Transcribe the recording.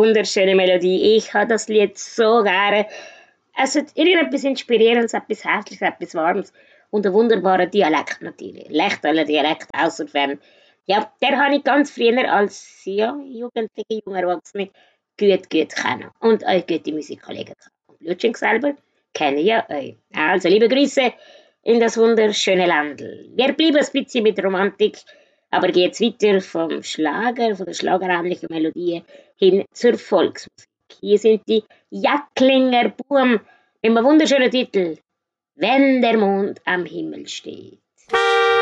wunderschöne Melodie. Ich habe das Lied so gerne. Es hat irgendetwas Inspirierendes, etwas Herzliches, etwas Warmes und einen wunderbaren Dialekt natürlich. Lechtaler Dialekt, außerdem. Ja, der habe ich ganz früher als ja, Jugendliche, junge Erwachsene gut kennen. Und auch gute Musikkollegen gehabt. Und Blutschink selber kenne ich ja euch. Also, liebe Grüße in das wunderschöne Land. Wir bleiben ein bisschen mit Romantik, aber geht's weiter vom Schlager, von der schlagerähnlichen Melodie hin zur Volksmusik. Hier sind die Jacklinger Buben mit einem wunderschönen Titel Wenn der Mond am Himmel steht.